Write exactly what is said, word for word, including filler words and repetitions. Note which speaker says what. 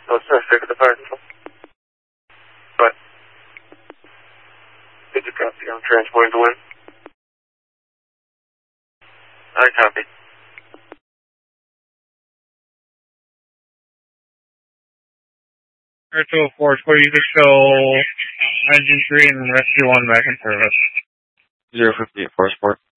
Speaker 1: Let's uh, stick with the fire control. But, did you copy? I'm transporting the wind. I copy.
Speaker 2: Air two oh four, for you to show engine three and rescue one back in service.
Speaker 3: zero fifty-eight, four support.